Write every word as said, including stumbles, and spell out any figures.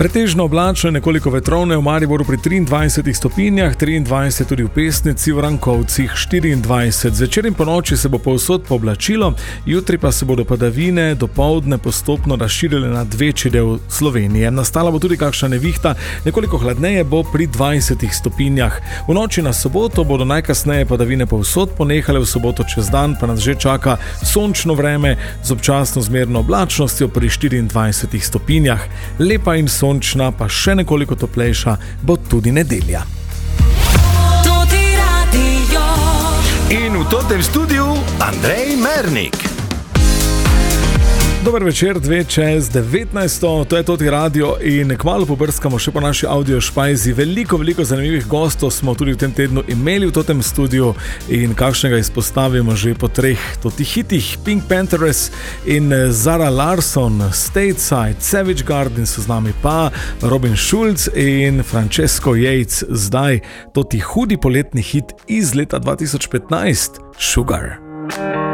Pretežno oblačno in nekoliko vetrovne, v Mariboru pri triindvajsetih stopinjah, triindvajset tudi v Pesnici, v Rankovcih štiriindvajset. Zvečer in ponoči se bo povsod pooblačilo, jutri pa se bodo padavine dopoldne postopno razširile nad večji del Slovenije. Nastala bo tudi kakšna nevihta, nekoliko hladneje bo pri dvajsetih stopinjah. V noči na soboto bodo najkasneje padavine povsod ponehale, v soboto čez dan pa nas že čaka sončno vreme z občasno zmerno oblačnostjo pri štiriindvajsetih stopinjah. Lepa in sončna Sončna, pa še nekoliko toplejša bo tudi nedelja. In v totem studiu Andrej Mernik. Dober večer, dve čez devetnajsto, to je Toti radio in kmalu pobrskamo še po naši audio špajzi. Veliko, veliko zanimivih gostov smo tudi v tem tednu imeli v totem studiu in kakšnega izpostavimo že po treh Toti hitih. Pink Panthers in Zara Larsson, Stateside, Savage Garden so z nami, pa Robin Schulz in Francesco Yates. Zdaj Toti hudi poletni hit iz leta dva tisoč petnajst, Sugar.